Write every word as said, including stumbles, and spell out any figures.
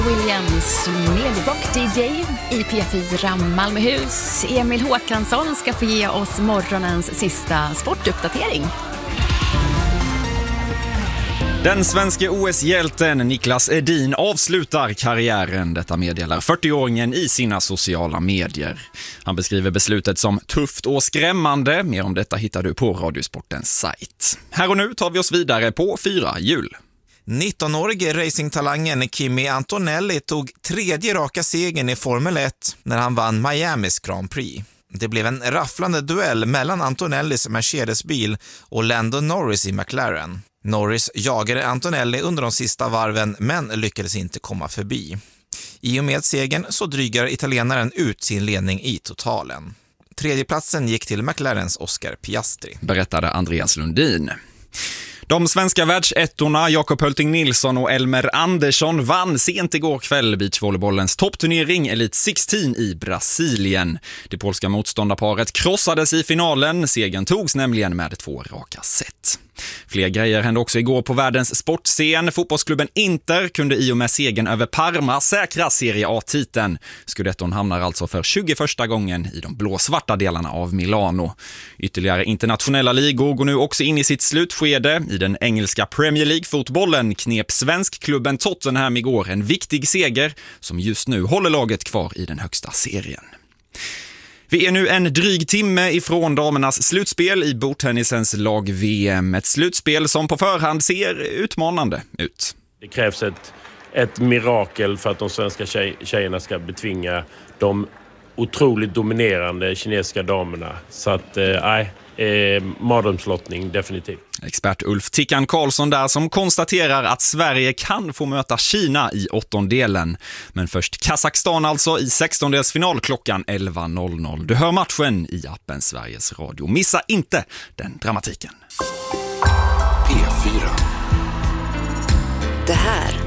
Williams, medierock D J i P fyra Malmöhus. Emil Håkansson ska få ge oss morgonens sista sportuppdatering. Den svenska O S-hjälten Niklas Edin avslutar karriären, detta meddelar fyrtioåringen i sina sociala medier. Han beskriver beslutet som tufft och skrämmande. Mer om detta hittar du på Radiosportens sajt. Här och nu tar vi oss vidare på fyra hjul. nittonårige racingtalangen Kimi Antonelli tog tredje raka segern i Formel ett när han vann Miamis Grand Prix. Det blev en rafflande duell mellan Antonellis Mercedes-bil och Lando Norris i McLaren. Norris jagade Antonelli under de sista varven men lyckades inte komma förbi. I och med segern så drygar italienaren ut sin ledning i totalen. Tredjeplatsen gick till McLarens Oscar Piastri, berättade Andreas Lundin. De svenska världsettorna Jakob Hölting Nilsson och Elmer Andersson vann sent igår kväll beachvolleybollens toppturnering Elite sexton i Brasilien. Det polska motståndarparet krossades i finalen. Segern togs nämligen med två raka set. Fler grejer hände också igår på världens sportscen. Fotbollsklubben Inter kunde i och med segern över Parma säkra Serie A-titeln. Scudetton hamnar alltså för tjugoförsta gången i de blåsvarta delarna av Milano. Ytterligare internationella ligor går nu också in i sitt slutskede. I den engelska Premier League-fotbollen knep svenskklubben Tottenham igår en viktig seger som just nu håller laget kvar i den högsta serien. Vi är nu en dryg timme ifrån damernas slutspel i bordtennisens lag-V M. Ett slutspel som på förhand ser utmanande ut. Det krävs ett, ett mirakel för att de svenska tjej, tjejerna ska betvinga de otroligt dominerande kinesiska damerna. Så att, nej, eh, eh, mardrömslottning definitivt. Expert Ulf Tickan Karlsson där som konstaterar att Sverige kan få möta Kina i åttondelen. Men först Kazakstan alltså i sextondelsfinal klockan elva noll noll. Du hör matchen i appen Sveriges Radio. Missa inte den dramatiken. P fyra. Det här